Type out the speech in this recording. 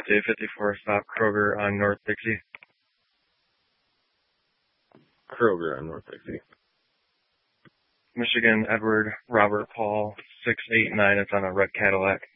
5054 stop Kroger on North Dixie. Kroger on North Dixie. Michigan Edward Robert Paul 689. It's on a red Cadillac.